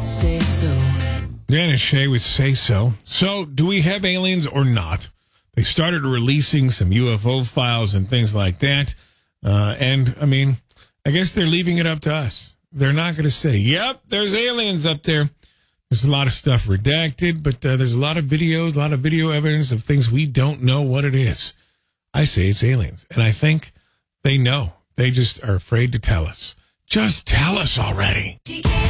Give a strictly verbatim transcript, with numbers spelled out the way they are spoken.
Say so. Dan and Shay with Say So. So, do we have aliens or not? They started releasing some U F O files and things like that. Uh, and, I mean, I guess they're leaving it up to us. They're not going to say, yep, there's aliens up there. There's a lot of stuff redacted, but uh, there's a lot of videos, a lot of video evidence of things we don't know what it is. I say it's aliens. And I think they know. They just are afraid to tell us. Just tell us already.